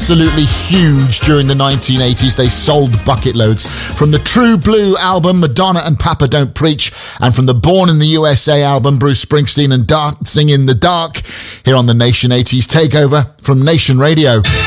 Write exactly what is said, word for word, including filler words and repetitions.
absolutely huge during the nineteen eighties. They sold bucket loads. From the True Blue album, Madonna and Papa Don't Preach, and from the Born in the U S A album, Bruce Springsteen and Dancing in the Dark, here on the Nation eighties Takeover from Nation Radio.